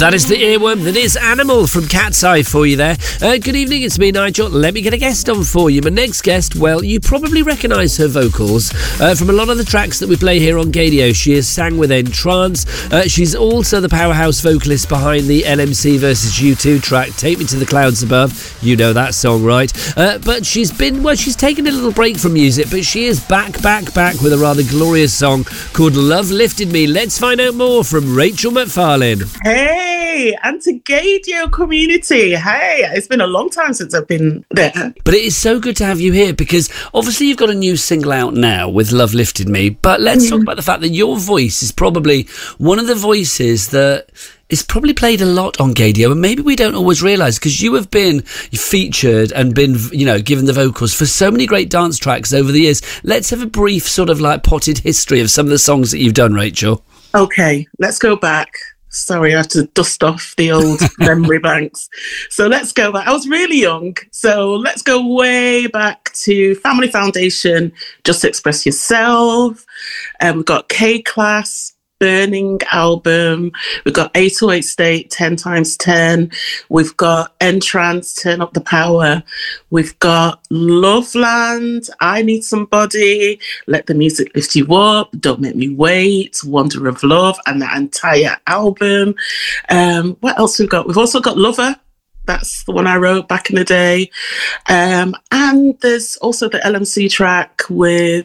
That is the earworm that is Animal from Cat's Eye for you there. Good evening, it's me, Nigel. Let me get a guest on for you. My next guest, well, you probably recognise her vocals from a lot of the tracks that we play here on Gadio. She has sang with Entrance. She's also the powerhouse vocalist behind the LMC versus U2 track, Take Me to the Clouds Above. You know that song, right? But she's taken a little break from music, but she is back with a rather glorious song called Love Lifted Me. Let's find out more from Rachel McFarlane. Hey, and to Gadio community. Hey, it's been a long time since I've been there. But it is so good to have you here because obviously you've got a new single out now with Love Lifted Me. But let's talk about the fact that your voice is probably one of the voices that is probably played a lot on Gadio, and maybe we don't always realise because you have been featured and been, given the vocals for so many great dance tracks over the years. Let's have a brief sort of like potted history of some of the songs that you've done, Rachel. Okay, let's go back. Sorry, I have to dust off the old memory banks. So let's go back. I was really young. So let's go way back to Family Foundation, Just Express Yourself. We've got K-Class, Burning album. We've got 808 State, 10 times 10. We've got Entrance, Turn Up the Power. We've got Loveland, I Need Somebody, Let the Music Lift You Up, Don't Make Me Wait, Wonder of Love, and that entire album. What else we've got? We've also got Lover. That's the one I wrote back in the day. And there's also the LMC track with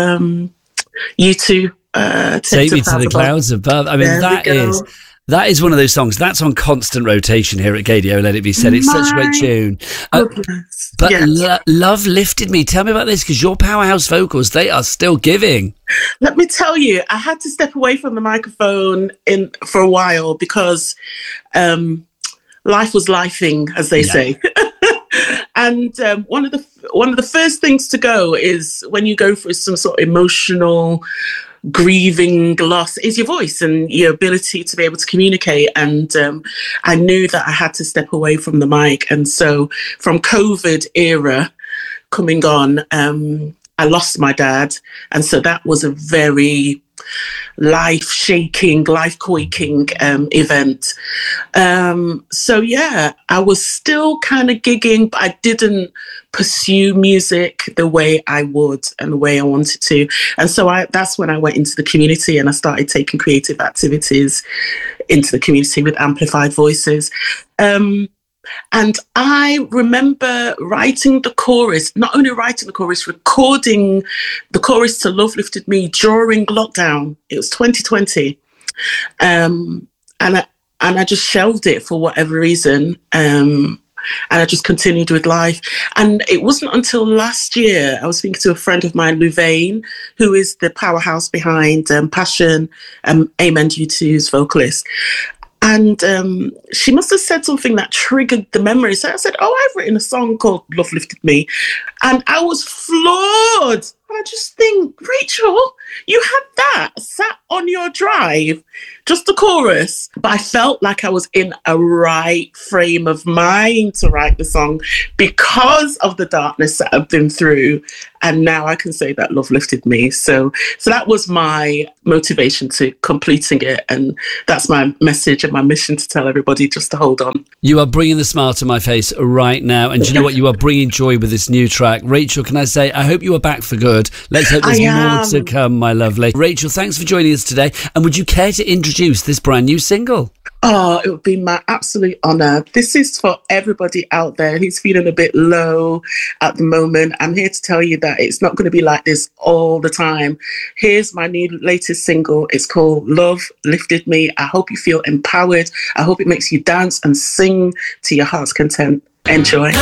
U2. Take Me to the Clouds Above. I mean, that is one of those songs that's on constant rotation here at Gadio. Let it be said, it's such a great tune. But yes. Love Lifted Me. Tell me about this because your powerhouse vocals, they are still giving. Let me tell you, I had to step away from the microphone for a while because life was lifing, as they say. And one of the first things to go is when you go through some sort of emotional grieving loss is your voice and your ability to be able to communicate. And I knew that I had to step away from the mic. And so from COVID era coming on, I lost my dad. And so that was a very life-shaking, life-quaking event. So yeah, I was still kind of gigging, but I didn't pursue music the way I would and the way I wanted to. And so that's when I went into the community and I started taking creative activities into the community with Amplified Voices. And I remember writing the chorus, not only writing the chorus, recording the chorus to Love Lifted Me during lockdown. It was 2020. And I just shelved it for whatever reason. And I just continued with life. And it wasn't until last year, I was speaking to a friend of mine, Louvain, who is the powerhouse behind Passion, Amen U2's vocalist. And she must have said something that triggered the memory. So I said, I've written a song called Love Lifted Me. And I was floored. And I just think, Rachel, you had that sat on your drive, just the chorus. But I felt like I was in a right frame of mind to write the song because of the darkness that I've been through. And now I can say that Love Lifted Me. So that was my motivation to completing it. And that's my message and my mission to tell everybody just to hold on. You are bringing the smile to my face right now. And you know what? You are bringing joy with this new track. Rachel, can I say, I hope you are back for good. Let's hope there's more to come, my lovely. Rachel, thanks for joining us today. And would you care to introduce this brand new single? Oh, it would be my absolute honour. This is for everybody out there who's feeling a bit low at the moment. I'm here to tell you that it's not going to be like this all the time. Here's my new latest single. It's called Love Lifted Me. I hope you feel empowered. I hope it makes you dance and sing to your heart's content. Enjoy.